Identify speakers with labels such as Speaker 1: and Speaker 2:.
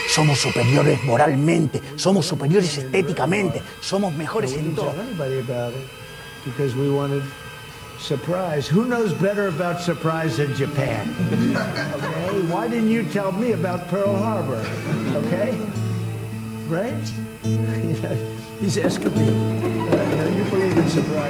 Speaker 1: Somos superiores moralmente, somos superiores estéticamente, somos mejores en todo.
Speaker 2: Because we wanted surprise. Who knows better about surprise than Japan? Okay? Why didn't you tell me about Pearl Harbor? Okay? Right? He's asking me. You believe in surprise.